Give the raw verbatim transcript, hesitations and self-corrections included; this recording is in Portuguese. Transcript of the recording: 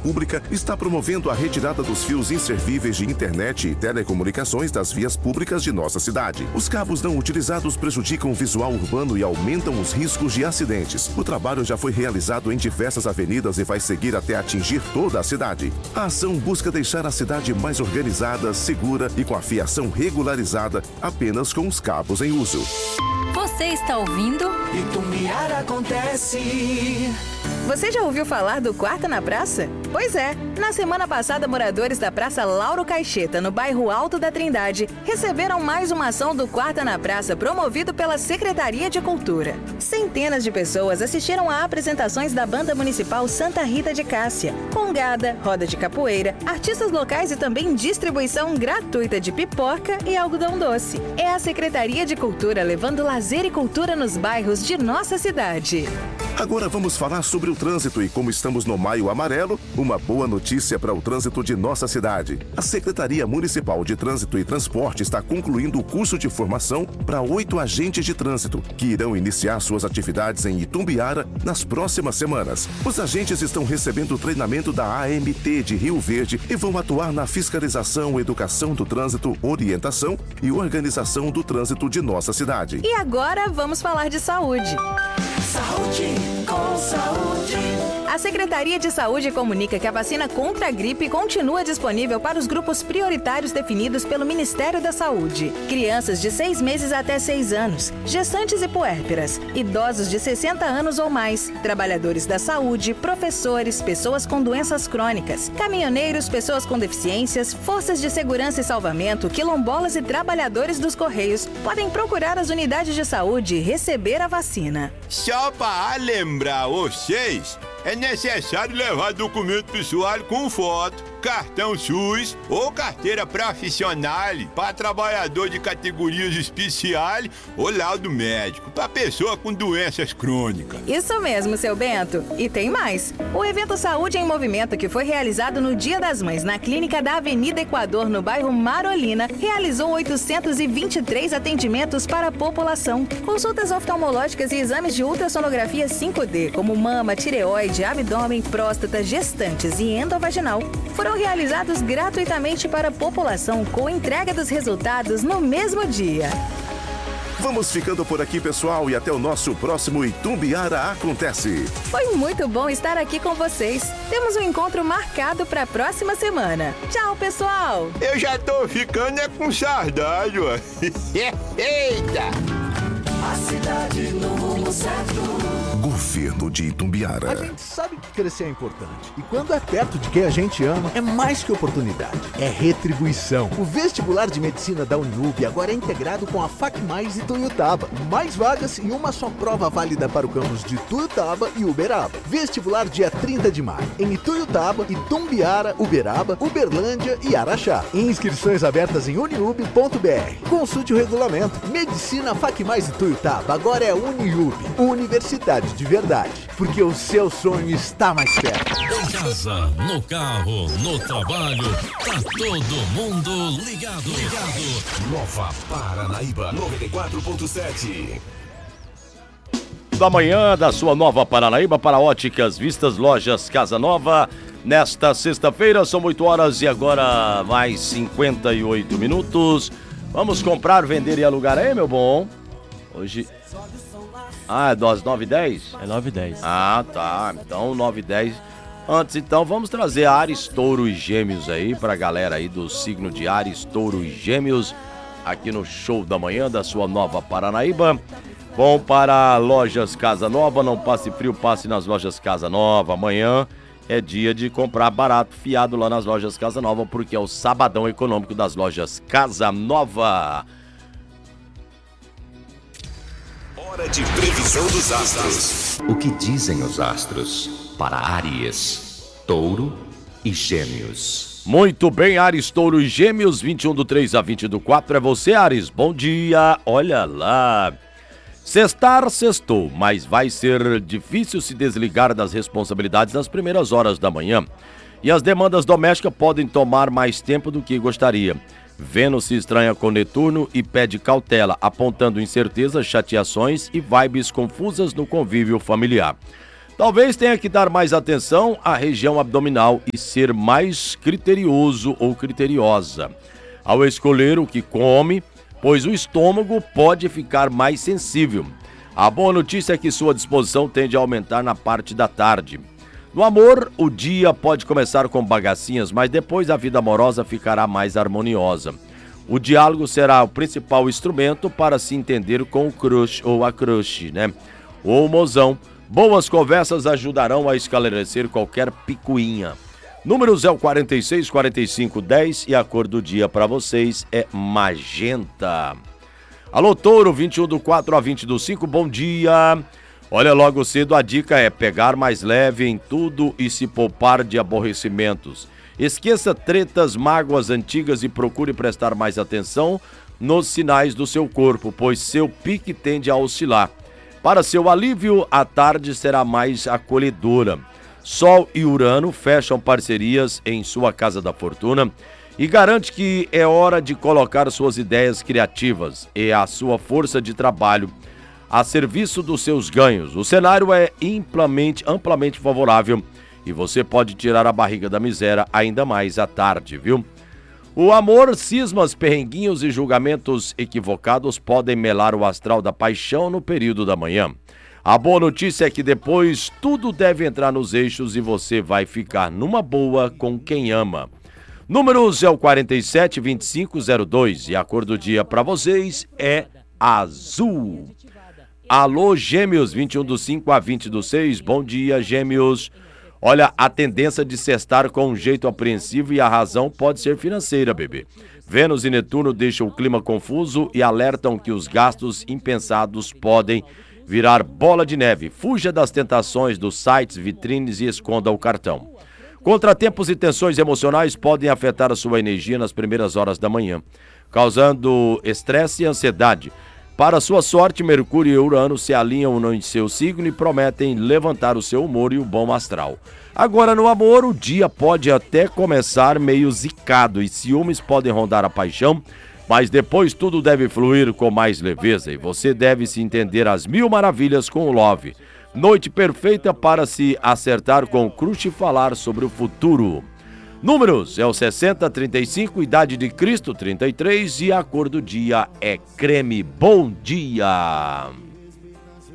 Pública está promovendo a retirada dos fios inservíveis de internet e telecomunicações das vias públicas de nossa cidade. Os cabos não utilizados prejudicam o visual urbano e aumentam os riscos de acidentes. O trabalho já foi realizado em diversas avenidas e vai seguir até atingir toda a cidade. A ação busca deixar a cidade mais organizada, segura e com a fiação regularizada apenas com os cabos em uso. Você está ouvindo? Itumbiara acontece. Você já ouviu falar do Quarta na Praça? Pois é, na semana passada, moradores da Praça Lauro Caixeta, no bairro Alto da Trindade, receberam mais uma ação do Quarta na Praça promovido pela Secretaria de Cultura. Centenas de pessoas assistiram a apresentações da Banda Municipal Santa Rita de Cássia, congada, roda de capoeira, artistas locais e também distribuição gratuita de pipoca e algodão doce. É a Secretaria de Cultura levando lazer e cultura nos bairros de nossa cidade. Agora vamos falar sobre o trânsito e como estamos no Maio Amarelo, uma boa notícia para o trânsito de nossa cidade. A Secretaria Municipal de Trânsito e Transporte está concluindo o curso de formação para oito agentes de trânsito, que irão iniciar suas atividades em Itumbiara nas próximas semanas. Os agentes estão recebendo treinamento da A M T de Rio Verde e vão atuar na fiscalização, educação do trânsito, orientação e organização do trânsito de nossa cidade. E agora vamos falar de saúde. Saúde com saúde. A Secretaria de Saúde comunica que a vacina contra a gripe continua disponível para os grupos prioritários definidos pelo Ministério da Saúde. Crianças de seis meses até seis anos, gestantes e puérperas, idosos de sessenta anos ou mais, trabalhadores da saúde, professores, pessoas com doenças crônicas, caminhoneiros, pessoas com deficiências, forças de segurança e salvamento, quilombolas e trabalhadores dos Correios podem procurar as unidades de saúde e receber a vacina. Só para lembrar vocês, é necessário levar documento pessoal com foto, cartão SUS ou carteira profissional para trabalhador de categorias especiais ou laudo médico para pessoa com doenças crônicas. Isso mesmo, seu Bento. E tem mais. O evento Saúde em Movimento, que foi realizado no Dia das Mães na clínica da Avenida Equador, no bairro Marolina, realizou oitocentos e vinte e três atendimentos para a população. Consultas oftalmológicas e exames de ultrassonografia cinco D, como mama, tireoide, abdômen, próstata, gestantes e endovaginal, foram realizados gratuitamente para a população, com entrega dos resultados no mesmo dia. Vamos ficando por aqui, pessoal, e até o nosso próximo Itumbiara Acontece. Foi muito bom estar aqui com vocês. Temos um encontro marcado para a próxima semana. Tchau, pessoal! Eu já tô ficando é com saudade, ó. Eita! A cidade no rumo certo. Governo de Itumbiara. A gente sabe que crescer é importante. E quando é perto de quem a gente ama, é mais que oportunidade. É retribuição. O vestibular de medicina da Uniub agora é integrado com a FACMais e Tuiutaba. Mais vagas e uma só prova válida para o campus de Tuiutaba e Uberaba. Vestibular dia trinta de maio. Em Ituiutaba, Itumbiara, Uberaba, Uberlândia e Araxá. Inscrições abertas em uniub ponto br. Consulte o regulamento. Medicina FACMais e Tuiutaba agora é Uniub. Universidade de verdade, porque o seu sonho está mais perto. Em casa, no carro, no trabalho, tá todo mundo ligado. Ligado. Nova Paranaíba noventa e quatro ponto sete. Da manhã da sua Nova Paranaíba para Óticas Vistas, Lojas Casa Nova. Nesta sexta-feira são oito horas e agora mais cinquenta e oito minutos. Vamos comprar, vender e alugar aí, meu bom. Hoje... Ah, é das nove e dez? É nove e dez. Ah, tá. Então, nove e dez. Antes, então, vamos trazer Áries, Touro e Gêmeos aí pra galera aí do signo de Áries, Touro e Gêmeos aqui no Show da Manhã da sua Nova Paranaíba. Bom, para Lojas Casa Nova, não passe frio, passe nas Lojas Casa Nova. Amanhã é dia de comprar barato, fiado lá nas Lojas Casa Nova, porque é o sabadão econômico das Lojas Casa Nova. Hora de previsão dos astros. O que dizem os astros para Áries, Touro e Gêmeos? Muito bem, Áries, Touro e Gêmeos, vinte e um do três a vinte do quatro. É você, Áries. Bom dia. Olha lá. Sextar, sextou, mas vai ser difícil se desligar das responsabilidades nas primeiras horas da manhã. E as demandas domésticas podem tomar mais tempo do que gostaria. Vênus se estranha com Netuno e pede cautela, apontando incertezas, chateações e vibes confusas no convívio familiar. Talvez tenha que dar mais atenção à região abdominal e ser mais criterioso ou criteriosa ao escolher o que come, pois o estômago pode ficar mais sensível. A boa notícia é que sua disposição tende a aumentar na parte da tarde. No amor, o dia pode começar com bagacinhas, mas depois a vida amorosa ficará mais harmoniosa. O diálogo será o principal instrumento para se entender com o crush ou a crush, né? Ou o mozão. Boas conversas ajudarão a esclarecer qualquer picuinha. Números é o quarenta e seis, quarenta e cinco, dez e a cor do dia para vocês é magenta. Alô, Touro, vinte e um do quatro a vinte do cinco, bom dia. Olha, logo cedo a dica é pegar mais leve em tudo e se poupar de aborrecimentos. Esqueça tretas, mágoas antigas e procure prestar mais atenção nos sinais do seu corpo, pois seu pique tende a oscilar. Para seu alívio, a tarde será mais acolhedora. Sol e Urano fecham parcerias em sua casa da fortuna e garante que é hora de colocar suas ideias criativas e a sua força de trabalho a serviço dos seus ganhos. O cenário é amplamente, amplamente favorável e você pode tirar a barriga da miséria ainda mais à tarde, viu? O amor, cismas, perrenguinhos e julgamentos equivocados podem melar o astral da paixão no período da manhã. A boa notícia é que depois tudo deve entrar nos eixos e você vai ficar numa boa com quem ama. Números é o quarenta e sete, vinte e cinco, zero dois e a cor do dia para vocês é azul. Alô, Gêmeos, vinte e um do cinco a vinte do seis, bom dia, Gêmeos. Olha, a tendência de cestar com um jeito apreensivo e a razão pode ser financeira, bebê. Vênus e Netuno deixam o clima confuso e alertam que os gastos impensados podem virar bola de neve. Fuja das tentações dos sites, vitrines e esconda o cartão. Contratempos e tensões emocionais podem afetar a sua energia nas primeiras horas da manhã, causando estresse e ansiedade. Para sua sorte, Mercúrio e Urano se alinham em seu signo e prometem levantar o seu humor e o bom astral. Agora, no amor, o dia pode até começar meio zicado e ciúmes podem rondar a paixão, mas depois tudo deve fluir com mais leveza e você deve se entender às mil maravilhas com o love. Noite perfeita para se acertar com o crush e falar sobre o futuro. Números é o sessenta, trinta e cinco, idade de Cristo, trinta e três e a cor do dia é creme. Bom dia!